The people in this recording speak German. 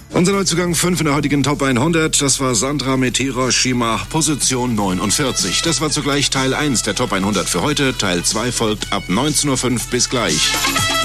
Unser Neuzugang 5 in der heutigen Top 100, das war Sandra mit Hiroshima, Position 49. Das war zugleich Teil 1 der Top 100 für heute. Teil 2 folgt ab 19:05 Uhr. Bis gleich.